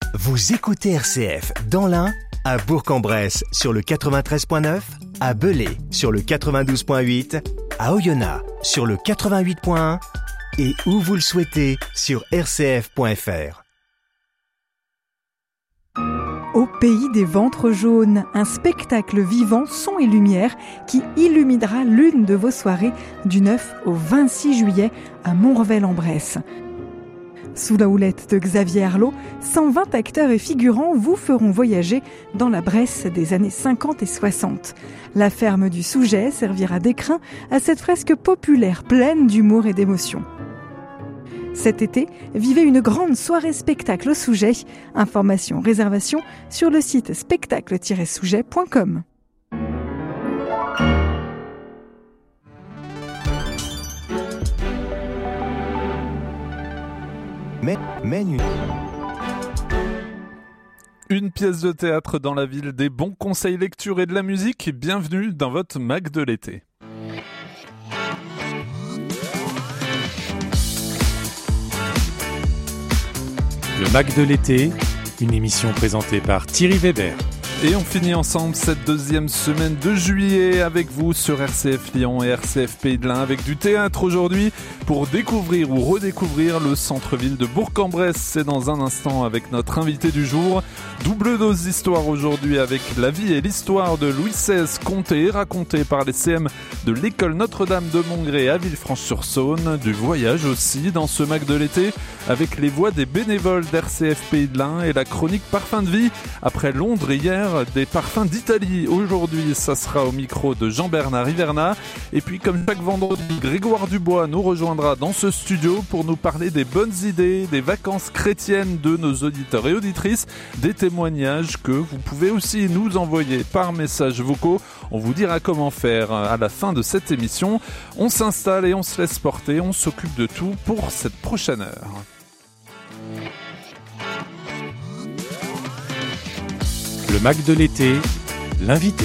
Vous écoutez RCF dans l'Ain, à Bourg-en-Bresse sur le 93.9, à Belay sur le 92.8, à Oyonnax sur le 88.1 et où vous le souhaitez sur rcf.fr. Au pays des ventres jaunes, un spectacle vivant, son et lumière qui illuminera l'une de vos soirées du 9 au 26 juillet à Montrevel-en-Bresse. Sous la houlette de Xavier Arlot, 120 acteurs et figurants vous feront voyager dans la Bresse des années 50 et 60. La ferme du Souget servira d'écrin à cette fresque populaire pleine d'humour et d'émotion. Cet été, vivez une grande soirée spectacle au Souget. Informations, réservations sur le site spectacle-souget.com. Une pièce de théâtre dans la ville, des bons conseils lecture et de la musique. Bienvenue dans votre Mac de l'été. Le Mac de l'été, une émission présentée par Thierry Weber. Et on finit ensemble cette deuxième semaine de juillet avec vous sur RCF Lyon et RCF Pays de l'Ain avec du théâtre aujourd'hui pour découvrir ou redécouvrir le centre-ville de Bourg-en-Bresse. C'est dans un instant avec notre invité du jour. Double dose d'histoire aujourd'hui avec la vie et l'histoire de Louis XVI contée et racontée par les CM de l'école Notre-Dame de Montgré à Villefranche-sur-Saône. Du voyage aussi dans ce Mac de l'été avec les voix des bénévoles d'RCF Pays de l'Ain et la chronique Parfum de vie après Londres hier. Des parfums d'Italie. Aujourd'hui, ça sera au micro de Jean-Bernard Hivernat. Et puis, comme chaque vendredi, Grégoire Dubois nous rejoindra dans ce studio pour nous parler des bonnes idées, des vacances chrétiennes de nos auditeurs et auditrices, des témoignages que vous pouvez aussi nous envoyer par messages vocaux. On vous dira comment faire à la fin de cette émission. On s'installe et on se laisse porter. On s'occupe de tout pour cette prochaine heure. Le Mac de l'été, l'invité.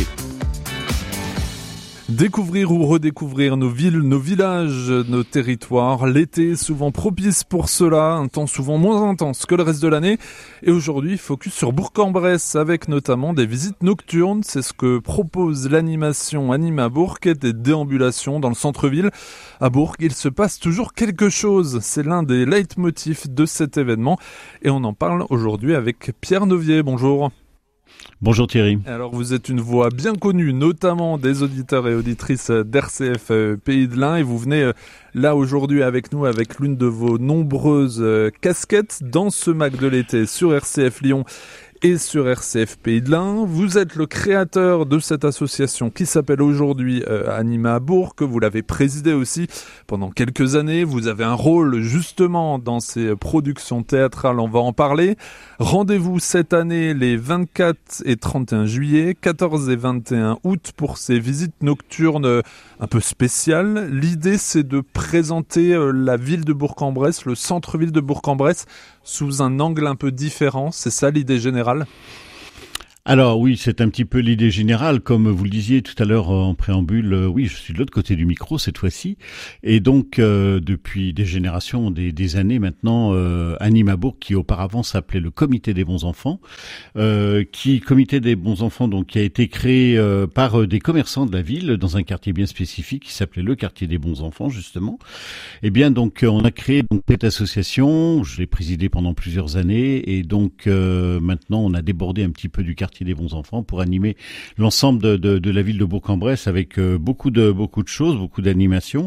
Découvrir ou redécouvrir nos villes, nos villages, nos territoires. L'été est souvent propice pour cela, un temps souvent moins intense que le reste de l'année. Et aujourd'hui, focus sur Bourg-en-Bresse avec notamment des visites nocturnes. C'est ce que propose l'animation Anima Bourg et des déambulations dans le centre-ville. À Bourg, il se passe toujours quelque chose. C'est l'un des leitmotifs de cet événement. Et on en parle aujourd'hui avec Pierre Novier. Bonjour. Bonjour Thierry. Alors vous êtes une voix bien connue, notamment des auditeurs et auditrices d'RCF Pays de l'Ain et vous venez là aujourd'hui avec nous avec l'une de vos nombreuses casquettes dans ce Mac de l'été sur RCF Lyon et sur RCF Pays de l'Ain. Vous êtes le créateur de cette association qui s'appelle aujourd'hui Anima Bourg, que vous l'avez présidée aussi pendant quelques années. Vous avez un rôle justement dans ces productions théâtrales, on va en parler. Rendez-vous cette année les 24 et 31 juillet, 14 et 21 août pour ces visites nocturnes un peu spéciales. L'idée c'est de présenter la ville de Bourg-en-Bresse, le centre-ville de Bourg-en-Bresse, sous un angle un peu différent. C'est ça l'idée générale ? Alors oui, c'est un petit peu l'idée générale, comme vous le disiez tout à l'heure en préambule. Oui, je suis de l'autre côté du micro cette fois-ci, et donc depuis des générations, des années maintenant, Anima Bourg, qui auparavant s'appelait le Comité des bons enfants, Comité des bons enfants, donc qui a été créé par des commerçants de la ville dans un quartier bien spécifique qui s'appelait le quartier des bons enfants justement. Et bien donc on a créé donc cette association, je l'ai présidée pendant plusieurs années, et donc maintenant on a débordé un petit peu du quartier des bons enfants pour animer l'ensemble de la ville de Bourg-en-Bresse avec beaucoup de choses, beaucoup d'animations.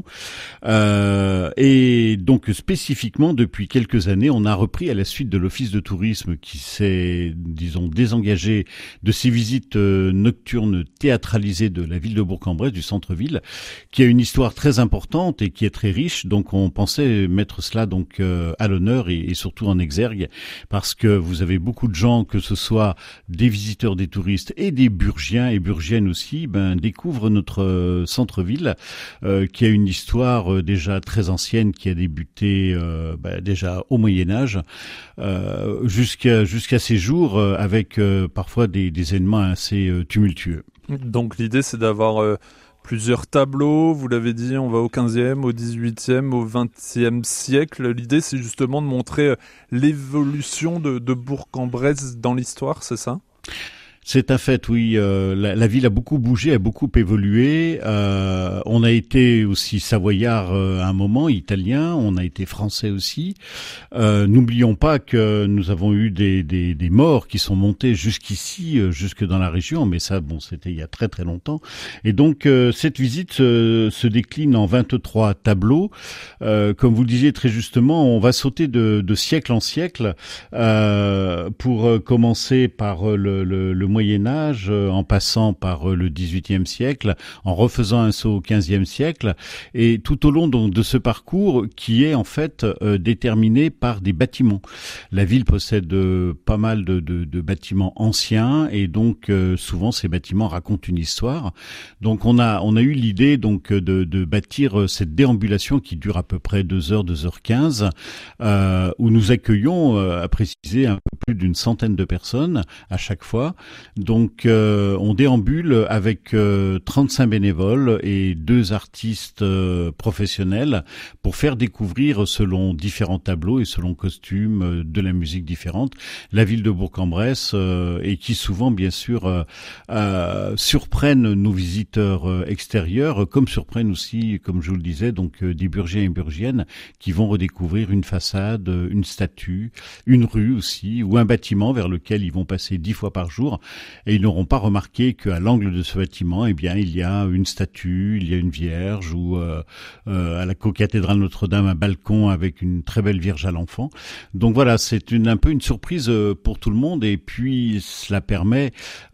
Et donc spécifiquement depuis quelques années, on a repris à la suite de l'office de tourisme qui s'est, disons, désengagé de ces visites nocturnes théâtralisées de la ville de Bourg-en-Bresse, du centre-ville, qui a une histoire très importante et qui est très riche. Donc on pensait mettre cela donc à l'honneur et surtout en exergue, parce que vous avez beaucoup de gens, que ce soit des visiteurs, des touristes et des Burgiens et Burgiennes aussi, découvrent notre centre-ville qui a une histoire déjà très ancienne, qui a débuté déjà au Moyen-Âge jusqu'à ces jours avec parfois des événements assez tumultueux. Donc l'idée c'est d'avoir plusieurs tableaux. Vous l'avez dit, on va au 15e, au 18e, au 20e siècle. L'idée, c'est justement de montrer l'évolution de Bourg-en-Bresse dans l'histoire, c'est ça ? C'est un fait, oui. La ville a beaucoup bougé, a beaucoup évolué. On a été aussi savoyard à un moment, italien. On a été français aussi. N'oublions pas que nous avons eu des morts qui sont montés jusqu'ici, jusque dans la région. Mais ça, bon, c'était il y a très très longtemps. Et donc cette visite se décline en 23 tableaux. Comme vous le disiez très justement, on va sauter de siècle en siècle pour commencer par le Moyen-Âge, en passant par le XVIIIe siècle, en refaisant un saut au XVe siècle, et tout au long donc de ce parcours qui est en fait déterminé par des bâtiments. La ville possède pas mal de bâtiments anciens, et donc souvent ces bâtiments racontent une histoire. Donc on a eu l'idée donc de bâtir cette déambulation qui dure à peu près 2h15, où nous accueillons, à préciser, un peu plus d'une centaine de personnes à chaque fois. Donc on déambule avec 35 bénévoles et 2 artistes professionnels pour faire découvrir, selon différents tableaux et selon costumes, de la musique différente, la ville de Bourg-en-Bresse, et qui souvent bien sûr surprennent nos visiteurs extérieurs, comme surprennent aussi, comme je vous le disais, donc des Burgiens et Burgiennes qui vont redécouvrir une façade, une statue, une rue aussi, ou un bâtiment vers lequel ils vont passer 10 fois par jour. Et ils n'auront pas remarqué qu'à l'angle de ce bâtiment, eh bien, il y a une statue, il y a une Vierge, ou à la cocathédrale Notre-Dame, un balcon avec une très belle Vierge à l'enfant. Donc voilà, c'est un peu une surprise pour tout le monde, et puis cela permet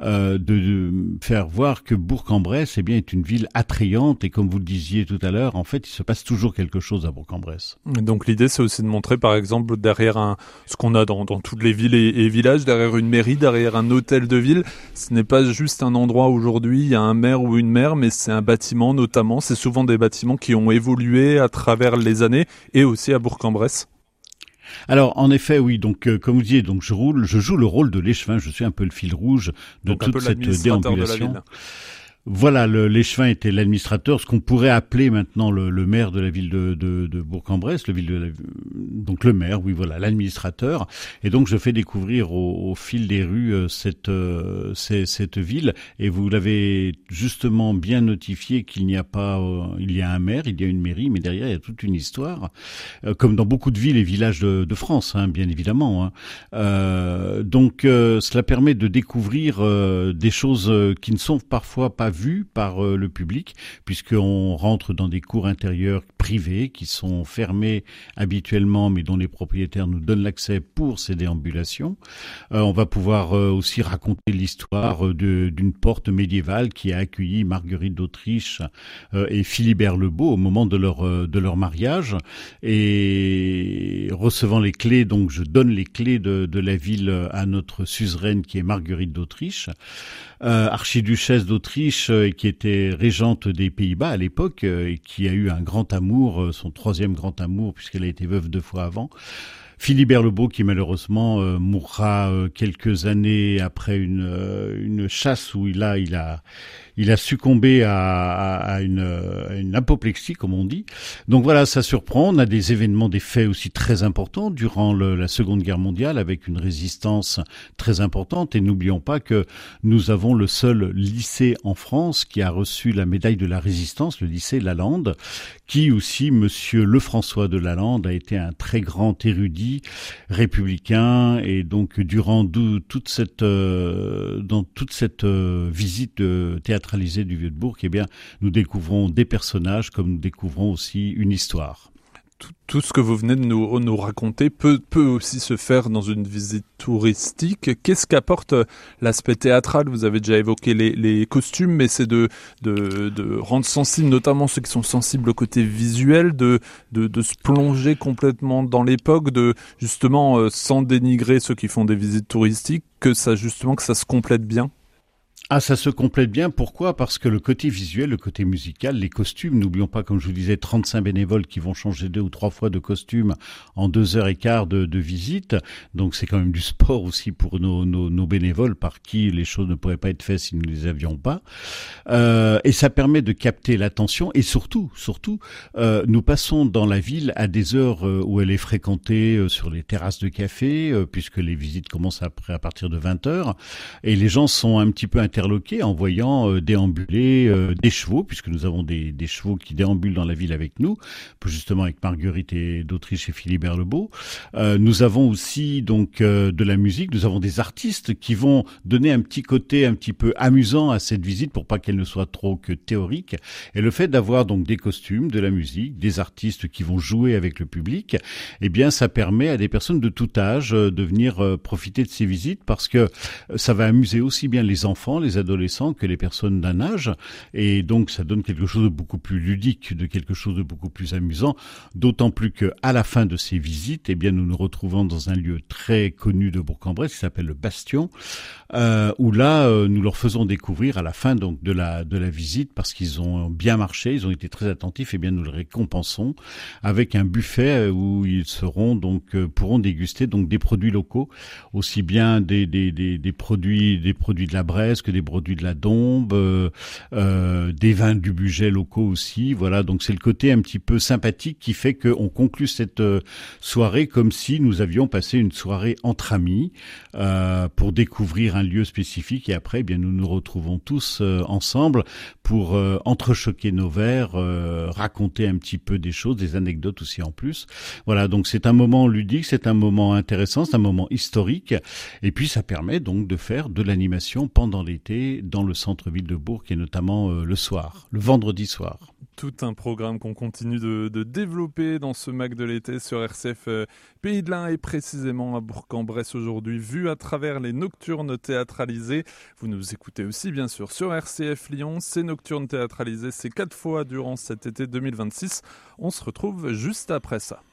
de faire voir que Bourg-en-Bresse, eh bien, est une ville attrayante, et comme vous le disiez tout à l'heure, en fait, il se passe toujours quelque chose à Bourg-en-Bresse. Donc l'idée, c'est aussi de montrer, par exemple, derrière ce qu'on a dans toutes les villes et villages, derrière une mairie, derrière un hôtel de ville, ce n'est pas juste un endroit où aujourd'hui il y a un maire ou une maire, mais c'est un bâtiment notamment. C'est souvent des bâtiments qui ont évolué à travers les années, et aussi à Bourg-en-Bresse. Alors, en effet, oui. Donc, comme vous disiez, donc je joue le rôle de l'échevin. Je suis un peu le fil rouge de toute cette déambulation. Voilà, l'échevin était l'administrateur, ce qu'on pourrait appeler maintenant le maire de la ville de Bourg-en-Bresse, donc le maire, oui, voilà, l'administrateur. Et donc je fais découvrir au fil des rues cette ville. Et vous l'avez justement bien notifié qu'il n'y a pas, il y a un maire, il y a une mairie, mais derrière il y a toute une histoire, comme dans beaucoup de villes et villages de France, hein, bien évidemment. Hein. Donc cela permet de découvrir des choses qui ne sont parfois pas vues par le public, puisqu'on rentre dans des cours intérieures privées qui sont fermées habituellement, mais dont les propriétaires nous donnent l'accès pour ces déambulations. On va pouvoir aussi raconter l'histoire d'une porte médiévale qui a accueilli Marguerite d'Autriche et Philibert le Beau au moment de leur mariage. Et recevant les clés, donc je donne les clés de la ville à notre suzeraine qui est Marguerite d'Autriche, archiduchesse d'Autriche, qui était régente des Pays-Bas à l'époque, et qui a eu un grand amour, son 3e grand amour, puisqu'elle a été veuve 2 fois avant. Philibert le Beau, qui malheureusement mourra quelques années après une chasse où il a succombé à une apoplexie, comme on dit. Donc voilà, ça surprend. On a des événements, des faits aussi très importants durant la Seconde Guerre mondiale, avec une résistance très importante. Et n'oublions pas que nous avons le seul lycée en France qui a reçu la médaille de la Résistance, le lycée Lalande, qui aussi, monsieur Lefrançois de Lalande, a été un très grand érudit républicain. Et donc durant toute cette visite théâtralisée du Vieux-de-Bourg, eh bien, nous découvrons des personnages comme nous découvrons aussi une histoire. Tout ce que vous venez de nous raconter peut aussi se faire dans une visite touristique. Qu'est-ce qu'apporte l'aspect théâtral ? Vous avez déjà évoqué les costumes, mais c'est de rendre sensible, notamment ceux qui sont sensibles au côté visuel, de se plonger complètement dans l'époque, de justement sans dénigrer ceux qui font des visites touristiques, que ça se complète bien. Ah, ça se complète bien. Pourquoi ? Parce que le côté visuel, le côté musical, les costumes, n'oublions pas, comme je vous disais, 35 bénévoles qui vont changer 2 ou 3 fois de costume en 2h15 de visite. Donc c'est quand même du sport aussi pour nos bénévoles par qui les choses ne pourraient pas être faites si nous ne les avions pas. Et ça permet de capter l'attention et surtout, nous passons dans la ville à des heures où elle est fréquentée sur les terrasses de café, puisque les visites commencent à partir de 20h. Et les gens sont un petit peu interloqués en voyant déambuler des chevaux, puisque nous avons des chevaux qui déambulent dans la ville avec nous, justement avec Marguerite d'Autriche et Philibert Lebeau. Nous avons aussi donc de la musique, nous avons des artistes qui vont donner un petit côté un petit peu amusant à cette visite pour pas qu'elle ne soit trop que théorique. Et le fait d'avoir donc des costumes, de la musique, des artistes qui vont jouer avec le public, eh bien ça permet à des personnes de tout âge de venir profiter de ces visites parce que ça va amuser aussi bien les enfants, les adolescents que les personnes d'un âge, et donc ça donne quelque chose de beaucoup plus ludique, de quelque chose de beaucoup plus amusant, d'autant plus que à la fin de ces visites, eh bien nous nous retrouvons dans un lieu très connu de Bourg-en-Bresse qui s'appelle le Bastion, où là nous leur faisons découvrir à la fin donc de la visite, parce qu'ils ont bien marché, ils ont été très attentifs, et bien nous les récompensons avec un buffet où ils pourront déguster donc des produits locaux, aussi bien des produits de la Bresse que des produits de la Dombe, des vins du budget locaux aussi. Voilà, donc c'est le côté un petit peu sympathique qui fait qu'on conclut cette soirée comme si nous avions passé une soirée entre amis pour découvrir un lieu spécifique, et après, eh bien, nous nous retrouvons tous ensemble pour entrechoquer nos verres, raconter un petit peu des choses, des anecdotes aussi en plus. Voilà, donc c'est un moment ludique, c'est un moment intéressant, c'est un moment historique, et puis ça permet donc de faire de l'animation pendant l'été dans le centre-ville de Bourg, et notamment le soir, le vendredi soir. Tout un programme qu'on continue de développer dans ce MAC de l'été sur RCF Pays de l'Ain, et précisément à Bourg-en-Bresse aujourd'hui, vu à travers les nocturnes théâtralisées. Vous nous écoutez aussi bien sûr sur RCF Lyon. Ces nocturnes théâtralisées, c'est 4 fois durant cet été 2026. On se retrouve juste après ça.